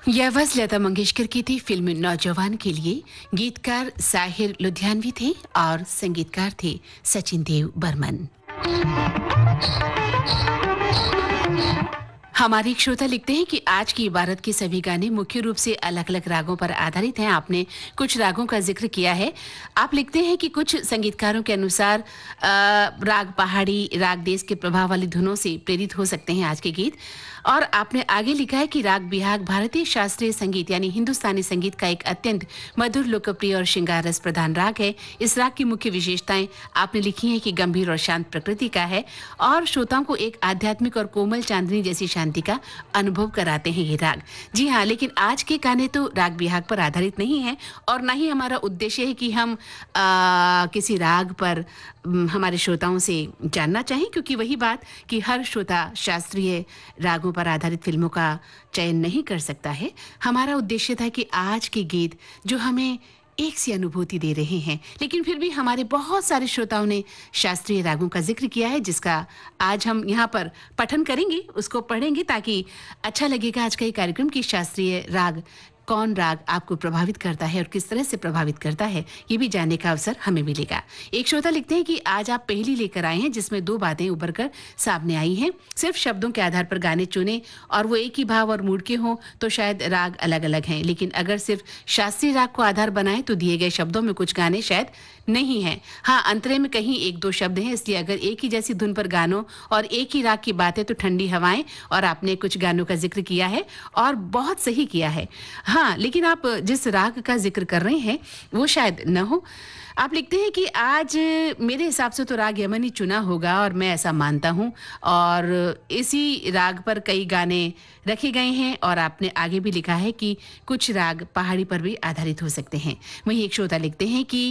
यह आवाज लता मंगेशकर की थी फिल्म नौजवान के लिए। गीतकार साहिर लुधियानवी थे और संगीतकार थे सचिन देव बर्मन। हमारे एक श्रोता लिखते हैं कि आज की इबारत के सभी गाने मुख्य रूप से अलग अलग रागों पर आधारित हैं। आपने कुछ रागों का जिक्र किया है। आप लिखते हैं कि कुछ संगीतकारों के अनुसार राग पहाड़ी राग देश के प्रभाव वाली धुनों से प्रेरित हो सकते हैं आज के गीत। और आपने आगे लिखा है कि राग बिहाग भारतीय शास्त्रीय संगीत यानी हिंदुस्तानी संगीत का एक अत्यंत मधुर, लोकप्रिय और श्रृंगार रस प्रधान राग है। इस राग की मुख्य विशेषताएं आपने लिखी हैं कि गंभीर और शांत प्रकृति का है और श्रोताओं को एक आध्यात्मिक और कोमल चांदनी जैसी शांति का अनुभव कराते हैं ये राग। जी हाँ, लेकिन आज के गाने तो राग बिहाग पर आधारित नहीं है और ना ही हमारा उद्देश्य है कि हम किसी राग पर हमारे श्रोताओं से जानना चाहें, क्योंकि वही बात कि हर श्रोता शास्त्रीय रागों पर आधारित फिल्मों का चयन नहीं कर सकता है। हमारा उद्देश्य था कि आज के गीत जो हमें एक सी अनुभूति दे रहे हैं, लेकिन फिर भी हमारे बहुत सारे श्रोताओं ने शास्त्रीय रागों का जिक्र किया है, जिसका आज हम यहाँ पर पठन करेंगे, उसको पढ़ेंगे ताकि अच्छा लगेगा आज का ये कार्यक्रम कि शास्त्रीय राग कौन राग आपको प्रभावित करता है और किस तरह से प्रभावित करता है, ये भी जानने का अवसर हमें मिलेगा। एक श्रोता लिखते हैं कि आज आप पहेली लेकर आए हैं जिसमें दो बातें उभर कर सामने आई हैं। सिर्फ शब्दों के आधार पर गाने चुने और वो एक ही भाव और मूड के हों तो शायद राग अलग अलग हैं, लेकिन अगर सिर्फ शास्त्रीय राग को आधार बनाए तो दिए गए शब्दों में कुछ गाने शायद नहीं हैं। हाँ, अंतरे में कहीं एक दो शब्द हैं, इसलिए अगर एक ही जैसी धुन पर गानों और एक ही राग की बात है तो ठंडी हवाएं, और आपने कुछ गानों का जिक्र किया है और बहुत सही किया है। हाँ, लेकिन आप जिस राग का जिक्र कर रहे हैं वो शायद न हो। आप लिखते हैं कि आज मेरे हिसाब से तो राग यमनी चुना होगा और मैं ऐसा मानता हूँ, और इसी राग पर कई गाने रखे गए हैं। और आपने आगे भी लिखा है कि कुछ राग पहाड़ी पर भी आधारित हो सकते हैं। वहीं एक श्रोता लिखते हैं कि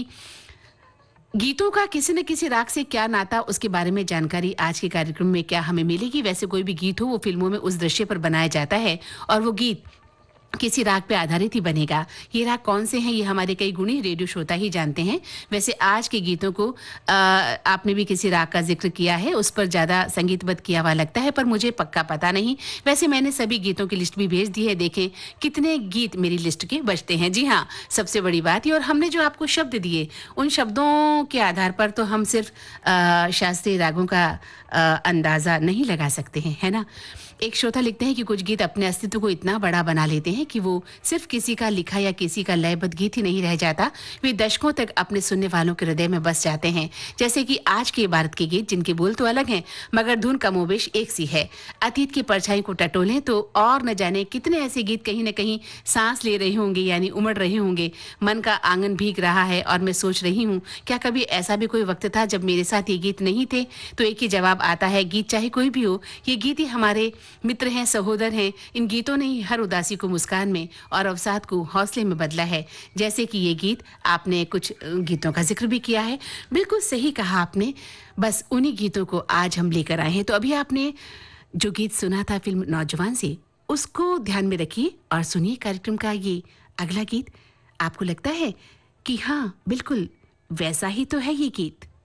गीतों का किसी न किसी राग से क्या नाता, उसके बारे में जानकारी आज के कार्यक्रम में क्या हमें मिलेगी। वैसे कोई भी गीत हो वो फिल्मों में उस दृश्य पर बनाया जाता है और वो गीत किसी राग पे आधारित ही बनेगा। ये राग कौन से हैं ये हमारे कई गुणी रेडियो श्रोता ही जानते हैं। वैसे आज के गीतों को आपने भी किसी राग का जिक्र किया है, उस पर ज़्यादा संगीतबद्ध किया हुआ लगता है, पर मुझे पक्का पता नहीं। वैसे मैंने सभी गीतों की लिस्ट भी भेज दी है, देखें कितने गीत मेरी लिस्ट के बचते हैं। जी हाँ, सबसे बड़ी बात ये, और हमने जो आपको शब्द दिए उन शब्दों के आधार पर तो हम सिर्फ शास्त्रीय रागों का अंदाज़ा नहीं लगा सकते हैं, है ना। एक श्रोता लिखते हैं कि कुछ गीत अपने अस्तित्व को इतना बड़ा बना लेते हैं कि वो सिर्फ किसी का लिखा या किसी का लयबद्ध गीत ही नहीं रह जाता, वे दशकों तक अपने सुनने वालों के हृदय में बस जाते हैं। जैसे कि आज के भारत के गीत, जिनके बोल तो अलग हैं मगर धुन कमोबेश एक सी है। अतीत की परछाई को टटोलें तो और न जाने कितने ऐसे गीत कहीं न कहीं सांस ले रहे होंगे, यानी उमड़ रहे होंगे। मन का आंगन भीग रहा है और मैं सोच रही हूँ क्या कभी ऐसा भी कोई वक्त था जब मेरे साथ ये गीत नहीं थे। तो एक ही जवाब आता है, गीत चाहे कोई भी हो, ये गीत ही हमारे मित्र हैं, सहोदर हैं। इन गीतों ने ही हर उदासी को मुस्कान में और अवसाद को हौसले में बदला है। जैसे कि ये गीत, आपने कुछ गीतों का जिक्र भी किया है, बिल्कुल सही कहा आपने। बस उन्हीं गीतों को आज हम लेकर आए हैं। तो अभी आपने जो गीत सुना था फिल्म नौजवान से, उसको ध्यान में रखिए और सुनिए कार्यक्रम का ये अगला गीत। आपको लगता है कि हाँ, बिल्कुल वैसा ही तो है ये गीत।